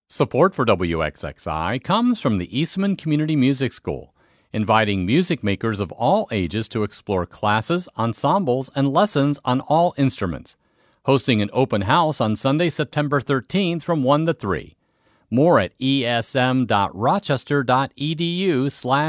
Support for WXXI comes from the Eastman Community Music School, inviting music makers of all ages to explore classes, ensembles, and lessons on all instruments. Hosting an open house on Sunday, September 13th from 1 to 3. More at esm.rochester.edu/